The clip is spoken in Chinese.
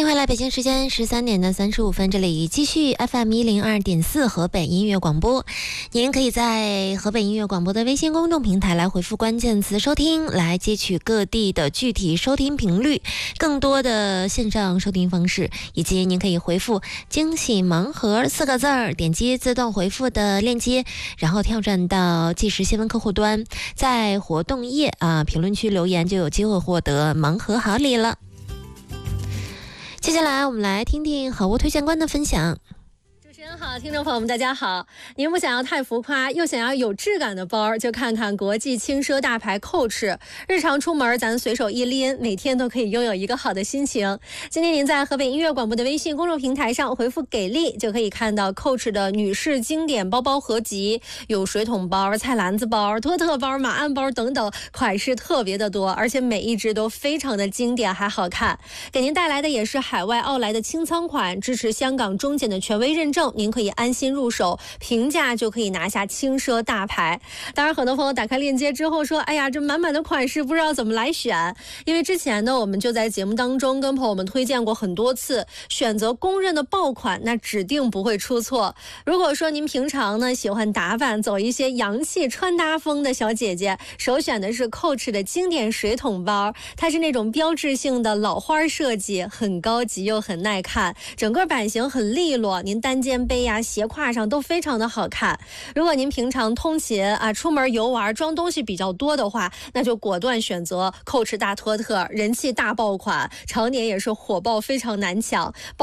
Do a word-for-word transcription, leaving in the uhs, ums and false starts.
欢迎回来，北京时间十三点的三十五分，这里继续 F M 一零二点四河北音乐广播。您可以在河北音乐广播的微信公众平台来回复关键词收听，来接取各地的具体收听频率、更多的线上收听方式，以及您可以回复惊喜盲盒四个字儿，点击自动回复的链接，然后跳转到即时新闻客户端，在活动页啊评论区留言，就有机会获得盲盒好礼了。接下来我们来听听好物推荐官的分享。 主持人好，听众朋友们大家好。您不想要太浮夸，又想要有质感的包，就看看国际轻奢大牌 Coach。日常出门咱随手一拎，每天都可以拥有一个好的心情。今天您在河北音乐广播的微信公众平台上回复给力，就可以看到 Coach 的女士经典包包合集，有水桶包、菜篮子包、托特包、马鞍包等等，款式特别的多，而且每一只都非常的经典还好看。给您带来的也是海外奥莱的清仓款，支持香港中检的权威认证，您可以安心入手，平价就可以拿下轻奢大牌。当然很多朋友打开链接之后说，哎呀，这满满的款式不知道怎么来选。因为之前呢我们就在节目当中跟朋友们推荐过很多次，选择公认的爆款，那指定不会出错。如果说您平常呢喜欢打扮，走一些洋气穿搭风的小姐姐，首选的是 Coach 的经典水桶包，它是那种标志性的老花设计，很高级又很耐看，整个版型很利落，您单肩背呀、斜挎上都非常的好看。如果您平常通勤啊、出门游玩装东西比较多的话，那就果断选择 Coach 大托特，人气大爆款，常年也是火爆，非常难抢。